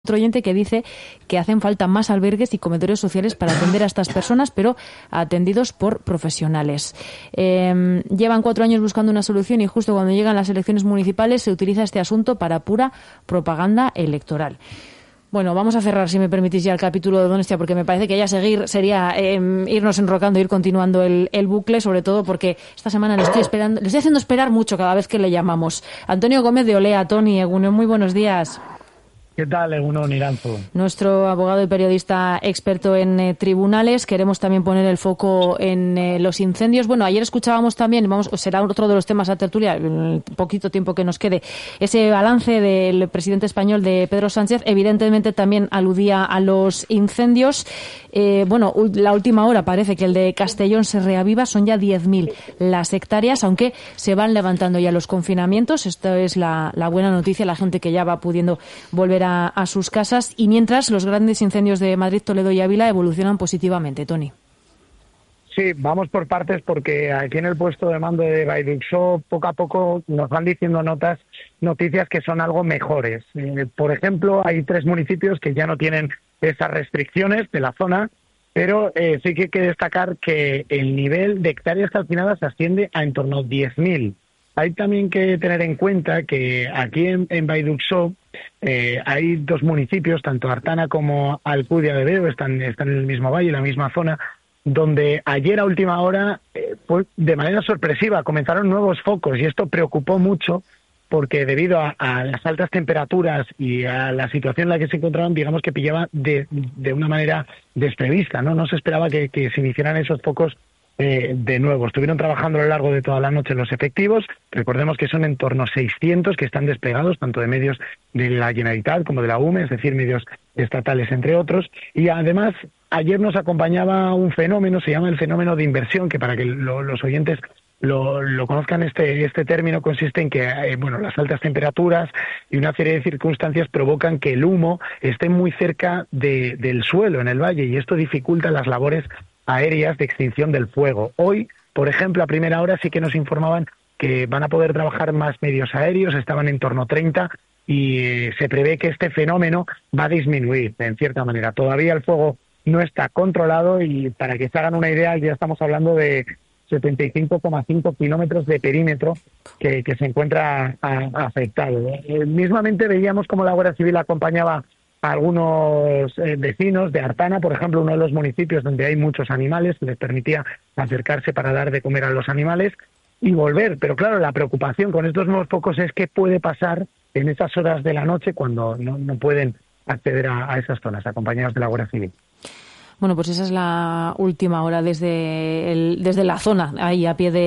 oyente que dice que hacen falta más albergues y comedores sociales para atender a estas personas, pero atendidos por profesionales. Llevan 4 años buscando una solución y justo cuando llegan las elecciones municipales se utiliza este asunto para pura propaganda electoral. Bueno, vamos a cerrar, si me permitís, ya el capítulo de Donostia, porque me parece que ya seguir sería irnos enrocando, ir continuando el bucle, sobre todo porque esta semana le estoy haciendo esperar mucho cada vez que le llamamos. Antonio Gómez de Olea, Toni, Egunon, muy buenos días. ¿Qué tal, Egunon, Iranzo? Nuestro abogado y periodista experto en tribunales. Queremos también poner el foco en los incendios. Bueno, ayer escuchábamos también, será otro de los temas a tertulia, el poquito tiempo que nos quede, ese balance del presidente español, de Pedro Sánchez. Evidentemente también aludía a los incendios. La última hora parece que el de Castellón se reaviva. Son ya 10.000 las hectáreas, aunque se van levantando ya los confinamientos. Esta es la buena noticia, la gente que ya va pudiendo volver a sus casas, y mientras los grandes incendios de Madrid, Toledo y Ávila evolucionan positivamente. Toni. Sí, vamos por partes, porque aquí en el puesto de mando de Baiduxo poco a poco nos van diciendo noticias que son algo mejores. Por ejemplo, hay 3 municipios que ya no tienen esas restricciones de la zona, pero sí que hay que destacar que el nivel de hectáreas calcinadas asciende a en torno a 10.000. Hay también que tener en cuenta que aquí en Baiduxo hay 2 municipios, tanto Artana como Alcudia de Veo, están en el mismo valle, en la misma zona, donde ayer a última hora, pues de manera sorpresiva, comenzaron nuevos focos, y esto preocupó mucho porque debido a las altas temperaturas y a la situación en la que se encontraban, digamos que pillaba de una manera desprevista, ¿no? No se esperaba que se iniciaran esos focos de nuevo. Estuvieron trabajando a lo largo de toda la noche los efectivos. Recordemos que son en torno a 600 que están desplegados, tanto de medios de la Generalitat como de la UME, es decir, medios estatales, entre otros. Y además, ayer nos acompañaba un fenómeno, se llama el fenómeno de inversión, que para que los oyentes lo conozcan, este término consiste en que las altas temperaturas y una serie de circunstancias provocan que el humo esté muy cerca del suelo en el valle, y esto dificulta las labores aéreas de extinción del fuego. Hoy, por ejemplo, a primera hora sí que nos informaban que van a poder trabajar más medios aéreos, estaban en torno a 30, y se prevé que este fenómeno va a disminuir en cierta manera. Todavía el fuego no está controlado, y para que se hagan una idea, ya estamos hablando de 75,5 kilómetros de perímetro que se encuentra afectado. Mismamente veíamos cómo la Guardia Civil acompañaba a algunos vecinos de Artana, por ejemplo, uno de los municipios donde hay muchos animales, les permitía acercarse para dar de comer a los animales y volver. Pero claro, la preocupación con estos nuevos focos es qué puede pasar en esas horas de la noche cuando no pueden acceder a esas zonas, acompañados de la Guardia Civil. Bueno, pues esa es la última hora desde la zona, ahí a pie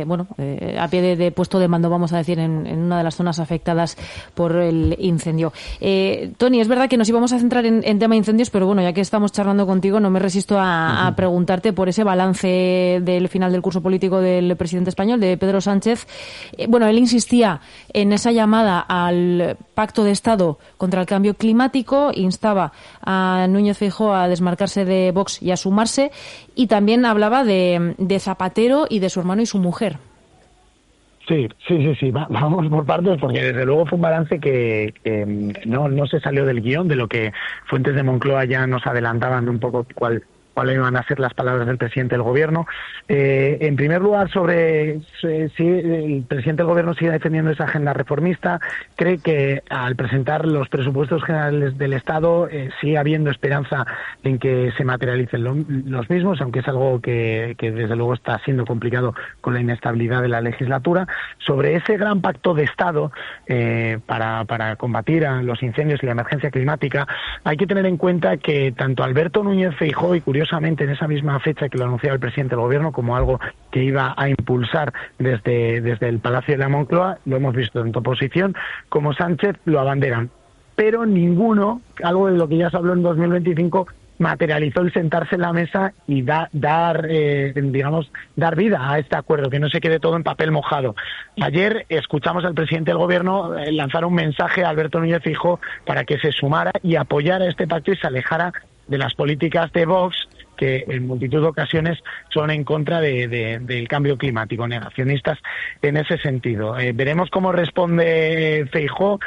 de puesto de mando, vamos a decir, en una de las zonas afectadas por el incendio. Toni, es verdad que nos íbamos a centrar en tema incendios, pero bueno, ya que estamos charlando contigo, no me resisto a preguntarte por ese balance del final del curso político del presidente español, de Pedro Sánchez. Él insistía en esa llamada al Pacto de Estado contra el Cambio Climático, instaba a Núñez Feijóo a desmarcarse de Vox y a sumarse, y también hablaba de Zapatero y de su hermano y su mujer. Sí. Vamos por partes, porque desde luego fue un balance que no se salió del guión, de lo que fuentes de Moncloa ya nos adelantaban un poco cuáles iban a ser las palabras del presidente del gobierno. En primer lugar, sobre si el presidente del gobierno sigue defendiendo esa agenda reformista, cree que al presentar los presupuestos generales del Estado sigue habiendo esperanza en que se materialicen los mismos, aunque es algo que desde luego está siendo complicado con la inestabilidad de la legislatura. Sobre ese gran pacto de Estado para combatir a los incendios y la emergencia climática, hay que tener en cuenta que tanto Alberto Núñez Feijóo, y curiosamente en esa misma fecha que lo anunciaba el presidente del gobierno como algo que iba a impulsar desde el Palacio de la Moncloa, lo hemos visto tanto oposición como Sánchez lo abanderan, pero ninguno, algo de lo que ya se habló en 2025, materializó el sentarse en la mesa y dar vida a este acuerdo, que no se quede todo en papel mojado. Ayer escuchamos al presidente del gobierno lanzar un mensaje a Alberto Núñez Feijóo para que se sumara y apoyara este pacto y se alejara de las políticas de Vox, que en multitud de ocasiones son en contra del cambio climático, negacionistas en ese sentido. Veremos cómo responde Feijóo,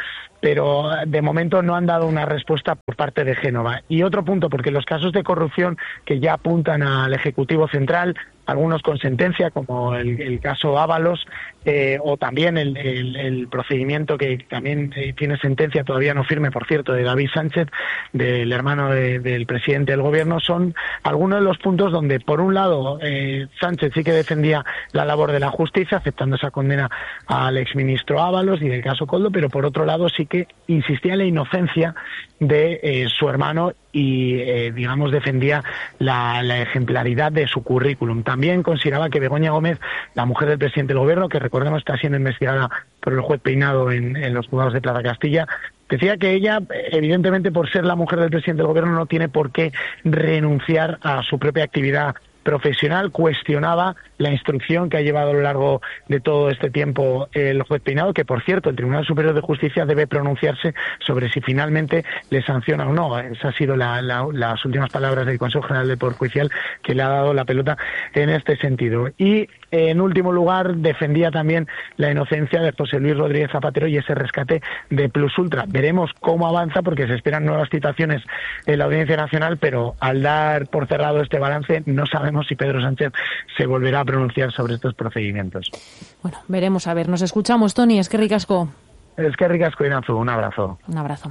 pero de momento no han dado una respuesta por parte de Génova. Y otro punto, porque los casos de corrupción que ya apuntan al Ejecutivo Central, algunos con sentencia, como el caso Ábalos, o también el procedimiento que también tiene sentencia, todavía no firme, por cierto, de David Sánchez, del hermano del presidente del gobierno, son algunos de los puntos donde, por un lado, Sánchez sí que defendía la labor de la justicia, aceptando esa condena al exministro Ábalos y del caso Koldo, pero por otro lado sí que insistía en la inocencia de su hermano y, digamos, defendía la ejemplaridad de su currículum. También consideraba que Begoña Gómez, la mujer del presidente del gobierno, que recordemos está siendo investigada por el juez Peinado en los juzgados de Plaza Castilla, decía que ella, evidentemente, por ser la mujer del presidente del gobierno, no tiene por qué renunciar a su propia actividad profesional. Cuestionaba la instrucción que ha llevado a lo largo de todo este tiempo el juez Peinado, que, por cierto, el Tribunal Superior de Justicia debe pronunciarse sobre si finalmente le sanciona o no. Esas han sido las últimas palabras del Consejo General del Poder Judicial, que le ha dado la pelota en este sentido. Y, en último lugar, defendía también la inocencia de José Luis Rodríguez Zapatero y ese rescate de Plus Ultra. Veremos cómo avanza, porque se esperan nuevas citaciones en la Audiencia Nacional, pero al dar por cerrado este balance, no sabemos si Pedro Sánchez se volverá a pronunciar sobre estos procedimientos. Bueno, veremos, a ver. Nos escuchamos, Toni. Eskerrik asko. Eskerrik asko, Inazu. Un abrazo. Un abrazo.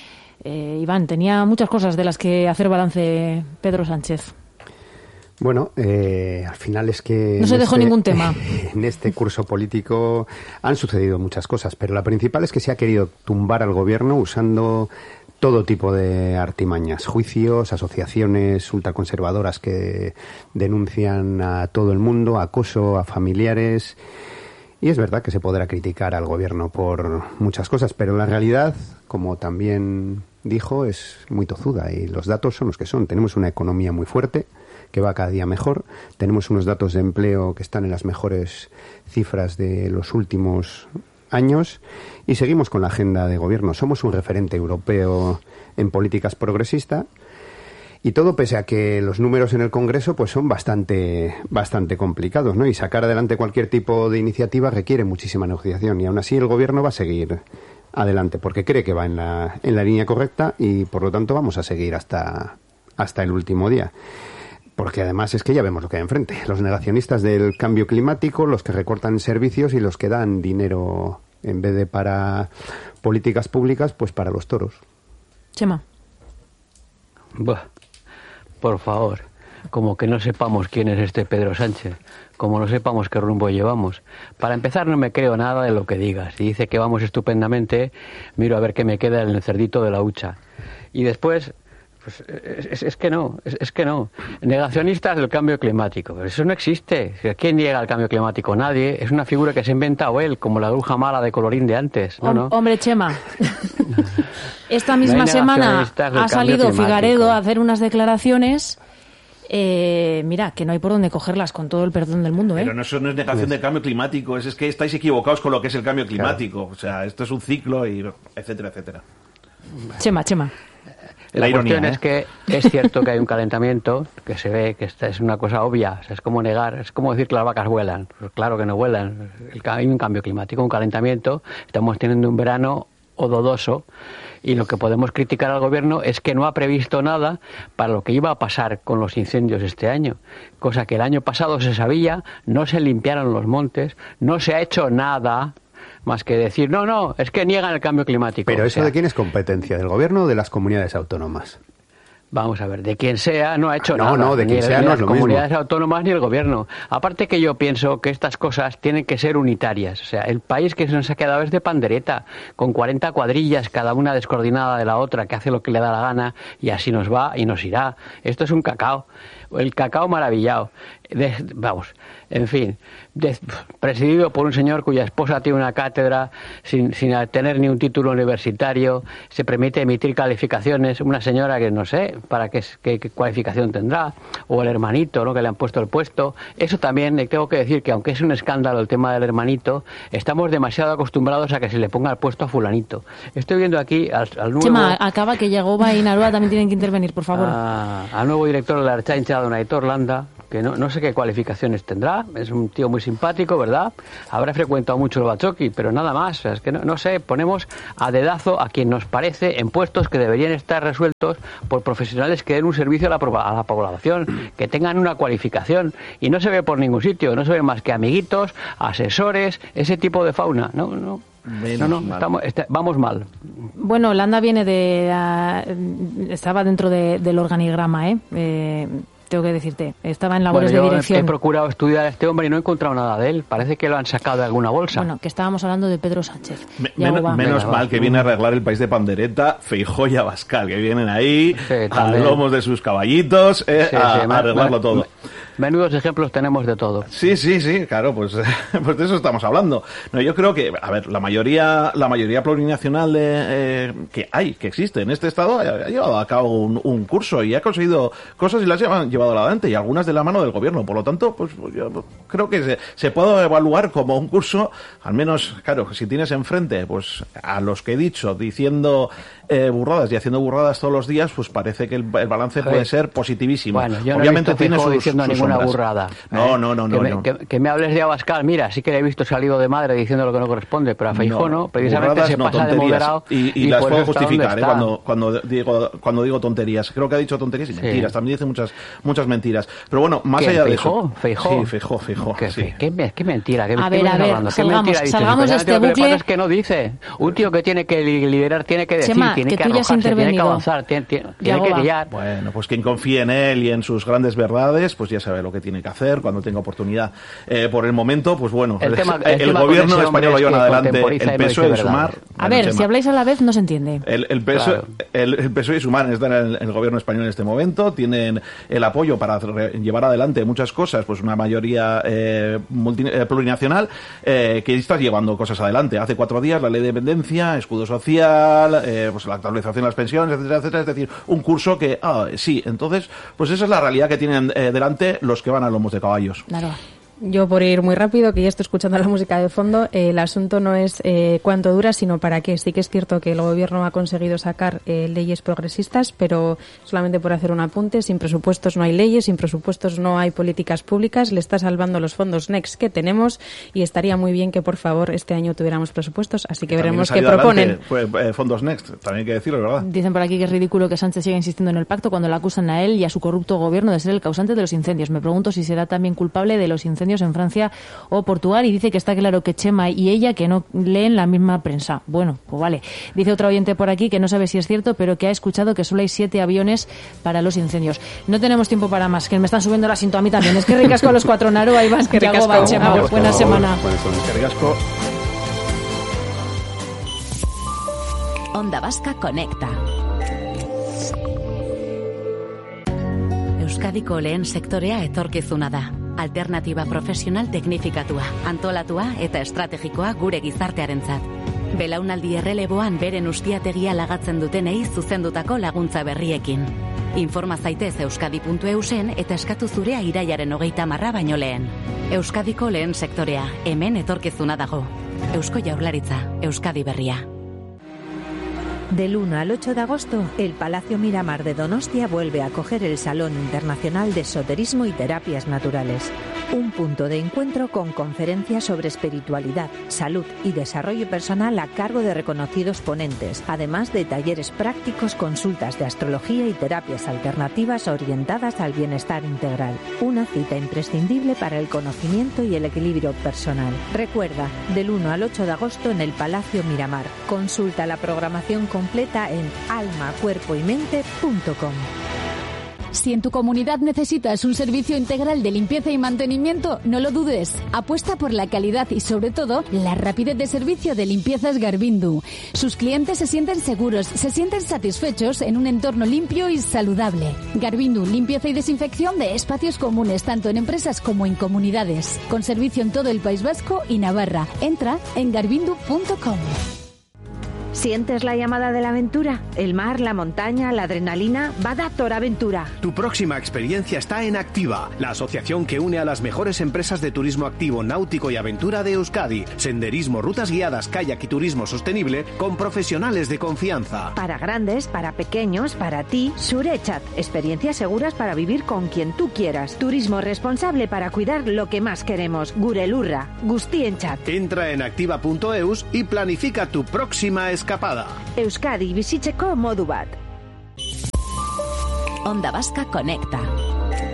Iván, tenía muchas cosas de las que hacer balance Pedro Sánchez. Bueno, al final es que... No se dejó ningún tema. En este curso político han sucedido muchas cosas, pero la principal es que se ha querido tumbar al gobierno usando todo tipo de artimañas, juicios, asociaciones ultraconservadoras que denuncian a todo el mundo, acoso a familiares. Y es verdad que se podrá criticar al gobierno por muchas cosas, pero la realidad, como también dijo, es muy tozuda y los datos son los que son. Tenemos una economía muy fuerte, que va cada día mejor. Tenemos unos datos de empleo que están en las mejores cifras de los últimos años y seguimos con la agenda de gobierno. Somos un referente europeo en políticas progresistas y todo pese a que los números en el Congreso pues son bastante complicados, ¿no? Y sacar adelante cualquier tipo de iniciativa requiere muchísima negociación y aún así el gobierno va a seguir adelante porque cree que va en la línea correcta y por lo tanto vamos a seguir hasta el último día. Porque además es que ya vemos lo que hay enfrente. Los negacionistas del cambio climático, los que recortan servicios y los que dan dinero, en vez de para políticas públicas, pues para los toros. Chema. Buah, por favor, como que no sepamos quién es este Pedro Sánchez, como no sepamos qué rumbo llevamos. Para empezar, no me creo nada de lo que digas. Si dice que vamos estupendamente, miro a ver qué me queda en el cerdito de la hucha. Y después... Pues es que no. Negacionistas del cambio climático. Pero eso no existe. ¿Quién niega el cambio climático? Nadie. Es una figura que se ha inventado él, como la bruja mala de Colorín de antes. ¿No? Hombre, Chema. Esta misma semana ha salido Figaredo a hacer unas declaraciones. Mira, que no hay por dónde cogerlas, con todo el perdón del mundo, Pero eso no es negación del cambio climático. Es que estáis equivocados con lo que es el cambio climático. Claro. O sea, esto es un ciclo y etcétera, etcétera. Chema. La cuestión es que es cierto que hay un calentamiento, que se ve que esta es una cosa obvia, o sea, es como negar, es como decir que las vacas vuelan. Pues claro que no vuelan, hay un cambio climático, un calentamiento, estamos teniendo un verano ododoso y lo que podemos criticar al gobierno es que no ha previsto nada para lo que iba a pasar con los incendios este año, cosa que el año pasado se sabía, no se limpiaron los montes, no se ha hecho nada. Más que decir, no, es que niegan el cambio climático. Pero eso, ¿de quién es competencia? ¿Del gobierno o de las comunidades autónomas? Vamos a ver, de quien sea no ha hecho nada. No, de quien sea no es lo mismo. Ni las comunidades autónomas ni el gobierno. Aparte que yo pienso que estas cosas tienen que ser unitarias. O sea, el país que se nos ha quedado es de pandereta, con 40 cuadrillas, cada una descoordinada de la otra, que hace lo que le da la gana, y así nos va y nos irá. Esto es un cacao. El cacao maravillado. Vamos, en fin, presidido por un señor cuya esposa tiene una cátedra sin tener ni un título universitario, se permite emitir calificaciones, una señora que no sé para qué cualificación tendrá, o el hermanito, ¿no?, que le han puesto el puesto. Eso también tengo que decir que aunque es un escándalo el tema del hermanito, estamos demasiado acostumbrados a que se le ponga el puesto a fulanito. Estoy viendo aquí al nuevo... Chema, acaba que Yagoba y Narua también tienen que intervenir, por favor. Al nuevo director de la Ertzaintza, don Aitor Landa, que no sé qué cualificaciones tendrá, es un tío muy simpático, ¿verdad? Habrá frecuentado mucho el Bachoqui, pero nada más. O sea, es que no sé, ponemos a dedazo a quien nos parece en puestos que deberían estar resueltos por profesionales que den un servicio a la población, que tengan una cualificación, y no se ve por ningún sitio, no se ve más que amiguitos, asesores, ese tipo de fauna. No, vamos mal. Bueno, Landa viene estaba dentro del organigrama, tengo que decirte, estaba en labores de dirección. He procurado estudiar a este hombre y no he encontrado nada de él. Parece que lo han sacado de alguna bolsa. Bueno, que estábamos hablando de Pedro Sánchez. Menos mal que viene a arreglar el país de pandereta Feijóo y Abascal, que vienen ahí a lomos de sus caballitos a arreglarlo todo. Menudos ejemplos tenemos de todo. Sí, claro, pues de eso estamos hablando. No, yo creo que, a ver, la mayoría plurinacional que existe en este estado ha llevado a cabo un curso y ha conseguido cosas y las han llevado adelante, y algunas de la mano del gobierno. Por lo tanto, pues yo creo que se puede evaluar como un curso, al menos, claro, si tienes enfrente pues a los que he dicho diciendo burradas y haciendo burradas todos los días, pues parece que el balance puede ser positivísimo. Bueno, yo obviamente no he visto tiene diciendo ninguna burrada. No. Que me hables de Abascal, mira, sí que le he visto salido de madre diciendo lo que no corresponde, pero a Feijóo no, precisamente se pasa de moderado. Y las puedo justificar cuando digo tonterías. Creo que ha dicho tonterías y mentiras. También dice muchas mentiras. Pero bueno, más allá de eso. Feijóo. Sí, Feijóo. ¿Qué mentira? A ver, salgamos de este bucle. Lo que pasa es que no dice. Un tío que tiene que liderar tiene que decir, tiene que arrojarse, tiene que avanzar, tiene que guiar. Bueno, pues quien confíe en él y en sus grandes verdades, pues ya sabe lo que tiene que hacer cuando tenga oportunidad. Por el momento, pues bueno, el gobierno español lo lleva adelante el PSOE y Sumar. A ver, si habláis a la vez no se entiende. El PSOE y Sumar están en el gobierno español en este momento, tienen el apoyo para llevar adelante muchas cosas, pues una mayoría plurinacional que está llevando cosas adelante. Hace 4 días la ley de dependencia, escudo social, pues la actualización de las pensiones, etcétera, es decir, un curso que sí, entonces pues esa es la realidad que tienen delante los que van a lomos de caballos. Claro. Yo, por ir muy rápido, que ya estoy escuchando la música de fondo, el asunto no es cuánto dura, sino para qué. Sí que es cierto que el gobierno ha conseguido sacar leyes progresistas, pero solamente por hacer un apunte, sin presupuestos no hay leyes, sin presupuestos no hay políticas públicas, le está salvando los fondos Next que tenemos, y estaría muy bien que, por favor, este año tuviéramos presupuestos, así que veremos qué proponen. Fondos Next, también hay que decirlo, ¿verdad? Dicen por aquí que es ridículo que Sánchez siga insistiendo en el pacto cuando le acusan a él y a su corrupto gobierno de ser el causante de los incendios. Me pregunto si será también culpable de los incendios en Francia o Portugal, y dice que está claro que Chema y ella que no leen la misma prensa. Bueno, pues vale. Dice otro oyente por aquí que no sabe si es cierto, pero que ha escuchado que solo hay 7 aviones para los incendios. No tenemos tiempo para más, que me están subiendo la cinta a mí también. Es que ricasco a los 4 Naru, ahí vas, que ricasco, Chema. Buena semana. Es que ricasco. Onda Vasca conecta. Euskadiko lehen sektorea etorkizuna da. Alternatiba profesional teknifikatua, antolatua eta estrategikoa gure gizartearentzat. Belaunaldi erreleboan beren ustiategia lagatzen dutenei zuzendutako laguntza berriekin. Informa zaitez euskadi.eusen eta eskatu zurea irailaren 30 baino lehen. Euskadiko lehen sektorea, hemen etorkizuna dago. Eusko Jaurlaritza, Euskadi berria. Del 1 al 8 de agosto, el Palacio Miramar de Donostia vuelve a acoger el Salón Internacional de Esoterismo y Terapias Naturales. Un punto de encuentro con conferencias sobre espiritualidad, salud y desarrollo personal a cargo de reconocidos ponentes, además de talleres prácticos, consultas de astrología y terapias alternativas orientadas al bienestar integral. Una cita imprescindible para el conocimiento y el equilibrio personal. Recuerda, del 1 al 8 de agosto en el Palacio Miramar. Consulta la programación completa en almacuerpoymente.com. Si en tu comunidad necesitas un servicio integral de limpieza y mantenimiento, no lo dudes. Apuesta por la calidad y, sobre todo, la rapidez de servicio de Limpiezas Garbindu. Sus clientes se sienten seguros, se sienten satisfechos en un entorno limpio y saludable. Garbindu, limpieza y desinfección de espacios comunes, tanto en empresas como en comunidades. Con servicio en todo el País Vasco y Navarra. Entra en garbindu.com. ¿Sientes la llamada de la aventura? El mar, la montaña, la adrenalina. Badator Aventura. Tu próxima experiencia está en Activa, la asociación que une a las mejores empresas de turismo activo, náutico y aventura de Euskadi. Senderismo, rutas guiadas, kayak y turismo sostenible con profesionales de confianza. Para grandes, para pequeños, para ti, Surechat. Experiencias seguras para vivir con quien tú quieras. Turismo responsable para cuidar lo que más queremos. Gurelurra. Guztienchat. Entra en activa.eus y planifica tu próxima escapada. Euskadi bizitzeko modu bat. Onda Vasca Conecta.